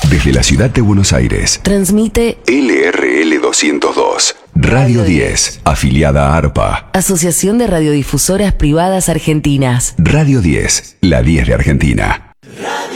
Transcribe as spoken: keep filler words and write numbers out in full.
Desde la ciudad de Buenos Aires, transmite L R L doscientos dos, Radio diez, afiliada a ARPA. Asociación de Radiodifusoras Privadas Argentinas. Radio diez, la diez de Argentina.